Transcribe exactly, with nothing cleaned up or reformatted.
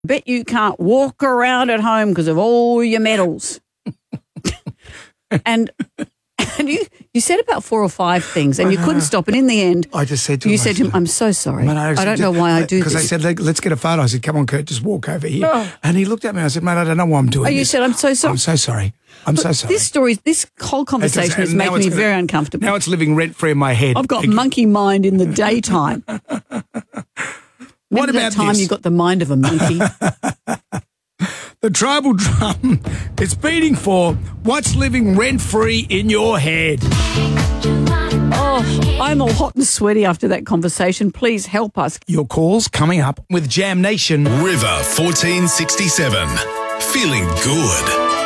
Bet you can't walk around at home because of all your medals. and and you, you said about four or five things and you couldn't stop. And in the end, I just said to you him, said to him, I'm so sorry. Man, I, I don't know why I do this. Because I said, let's get a photo. I said, come on, Kurt, just walk over here. Oh. And he looked at me. I said, man, I don't know why I'm doing oh, this. You said, I'm so sorry. I'm so sorry. I'm so sorry. This story, this whole conversation is making me very uncomfortable. Now it's living rent-free in my head. I've got monkey mind in the daytime. What Remember about that time this? you got the mind of a monkey? The tribal drum is beating for what's living rent-free in your head. Oh, I'm all hot and sweaty after that conversation. Please help us. Your calls coming up with Jam Nation. River fourteen sixty-seven. Feeling good.